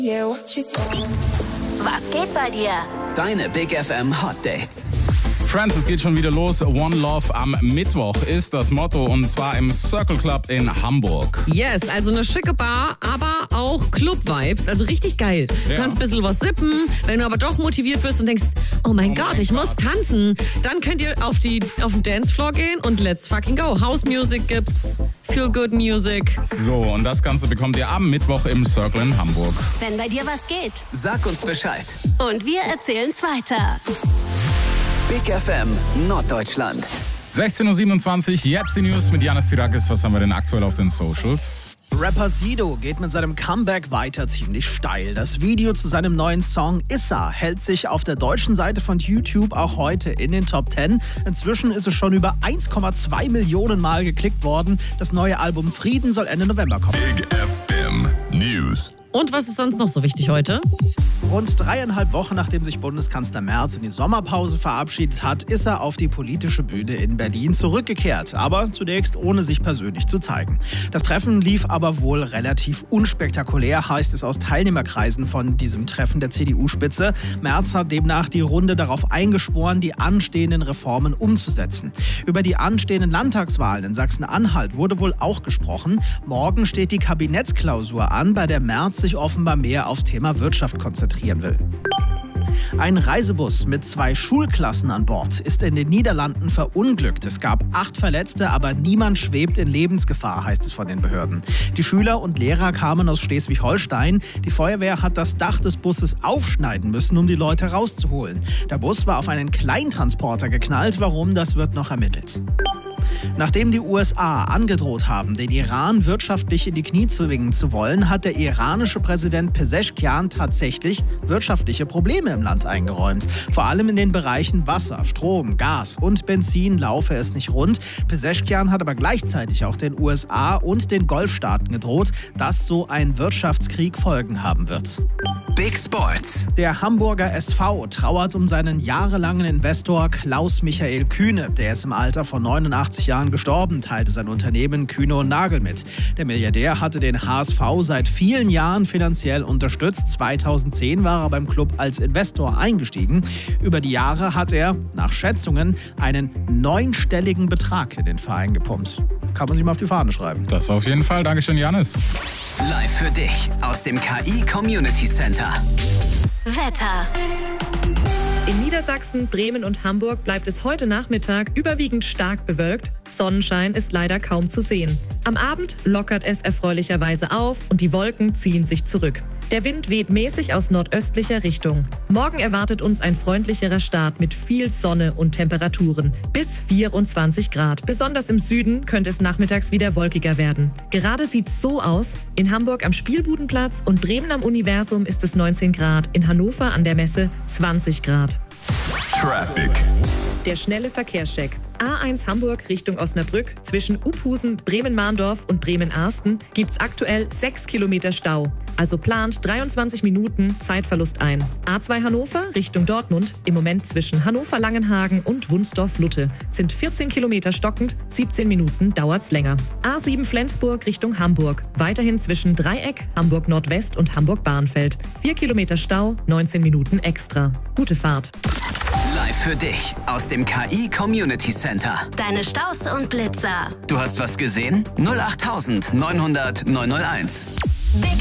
Was geht bei dir? Deine Big FM Hot Dates. Friends, es geht schon wieder los. One Love am Mittwoch ist das Motto und zwar im Circle Club in Hamburg. Yes, also eine schicke Bar, aber auch Club-Vibes, also richtig geil. Du kannst ein bisschen was sippen, wenn du aber doch motiviert bist und denkst, oh mein Gott, ich muss tanzen, dann könnt ihr auf den Dancefloor gehen und let's fucking go. House Music gibt's, Feel Good Music. So, und das Ganze bekommt ihr am Mittwoch im Circle in Hamburg. Wenn bei dir was geht. Sag uns Bescheid. Und wir erzählen's weiter. Big FM Norddeutschland. 16.27 Uhr, jetzt die News mit Janis Tirakis. Was haben wir denn aktuell auf den Socials? Rapper Sido geht mit seinem Comeback weiter ziemlich steil. Das Video zu seinem neuen Song Issa hält sich auf der deutschen Seite von YouTube auch heute in den Top 10. Inzwischen ist es schon über 1,2 Millionen Mal geklickt worden. Das neue Album Frieden soll Ende November kommen. Big FM News. Und was ist sonst noch so wichtig heute? Rund 3,5 Wochen nachdem sich Bundeskanzler Merz in die Sommerpause verabschiedet hat, ist er auf die politische Bühne in Berlin zurückgekehrt. Aber zunächst ohne sich persönlich zu zeigen. Das Treffen lief aber wohl relativ unspektakulär, heißt es aus Teilnehmerkreisen von diesem Treffen der CDU-Spitze. Merz hat demnach die Runde darauf eingeschworen, die anstehenden Reformen umzusetzen. Über die anstehenden Landtagswahlen in Sachsen-Anhalt wurde wohl auch gesprochen. Morgen steht die Kabinettsklausur an, bei der Merz sich offenbar mehr aufs Thema Wirtschaft konzentrieren will. Ein Reisebus mit 2 Schulklassen an Bord ist in den Niederlanden verunglückt. Es gab 8 Verletzte, aber niemand schwebt in Lebensgefahr, heißt es von den Behörden. Die Schüler und Lehrer kamen aus Schleswig-Holstein. Die Feuerwehr hat das Dach des Busses aufschneiden müssen, um die Leute rauszuholen. Der Bus war auf einen Kleintransporter geknallt. Warum, das wird noch ermittelt. Nachdem die USA angedroht haben, den Iran wirtschaftlich in die Knie zwingen zu wollen, hat der iranische Präsident Pezeshkian tatsächlich wirtschaftliche Probleme im Land eingeräumt. Vor allem in den Bereichen Wasser, Strom, Gas und Benzin laufe es nicht rund. Pezeshkian hat aber gleichzeitig auch den USA und den Golfstaaten gedroht, dass so ein Wirtschaftskrieg Folgen haben wird. Big Sports. Der Hamburger SV trauert um seinen jahrelangen Investor Klaus-Michael Kühne. Der ist im Alter von 89 Jahren gestorben, teilte sein Unternehmen Kühne & Nagel mit. Der Milliardär hatte den HSV seit vielen Jahren finanziell unterstützt. 2010 war er beim Club als Investor eingestiegen. Über die Jahre hat er, nach Schätzungen, einen 9-stelligen Betrag in den Verein gepumpt. Kann man sich mal auf die Fahne schreiben. Das auf jeden Fall. Dankeschön, Janis. Live für dich aus dem KI Community Center. Wetter. In Niedersachsen, Bremen und Hamburg bleibt es heute Nachmittag überwiegend stark bewölkt. Sonnenschein ist leider kaum zu sehen. Am Abend lockert es erfreulicherweise auf und die Wolken ziehen sich zurück. Der Wind weht mäßig aus nordöstlicher Richtung. Morgen erwartet uns ein freundlicherer Start mit viel Sonne und Temperaturen. Bis 24 Grad. Besonders im Süden könnte es nachmittags wieder wolkiger werden. Gerade sieht es so aus. In Hamburg am Spielbudenplatz und Bremen am Universum ist es 19 Grad. In Hannover an der Messe 20 Grad. Traffic. Der schnelle Verkehrscheck. A1 Hamburg Richtung Osnabrück zwischen Uphusen, Bremen-Mahndorf und Bremen-Arsten gibt's aktuell 6 Kilometer Stau. Also plant 23 Minuten Zeitverlust ein. A2 Hannover Richtung Dortmund im Moment zwischen Hannover-Langenhagen und Wunsdorf-Lutte sind 14 Kilometer stockend, 17 Minuten dauert's länger. A7 Flensburg Richtung Hamburg weiterhin zwischen Dreieck, Hamburg-Nordwest und Hamburg-Bahnfeld. 4 Kilometer Stau, 19 Minuten extra. Gute Fahrt. Live für dich aus dem KI Community Center. Deine Staus und Blitzer. Du hast was gesehen? 08900 901. Big